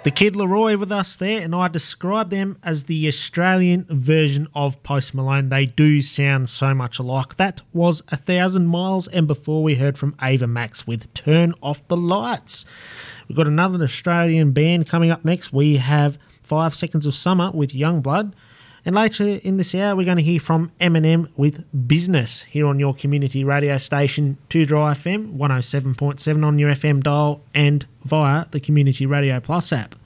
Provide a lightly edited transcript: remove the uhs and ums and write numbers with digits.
The Kid Leroy with us there, and I describe them as the Australian version of Post Malone. They do sound so much alike. That was 1,000 Miles, and before we heard from Ava Max with Turn Off the Lights. We've got another Australian band coming up next. We have 5 Seconds of Summer with Youngblood. And later in this hour, we're going to hear from Eminem with Business here on your community radio station, 2 Dry FM, 107.7 on your FM dial, and via the Community Radio Plus app.